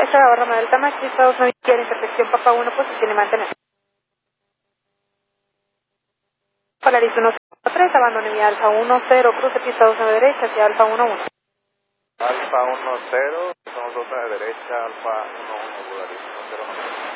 Esta barra Madel Tamachi, Estados Unidos, quiere intersección Papa 1, posición y mantener. Polaris 103, abandono vía Alfa 10, cruce pista 2 de derecha hacia Alfa 11. Alfa 10, somos 2 de derecha, Alfa 11, Polaris 10.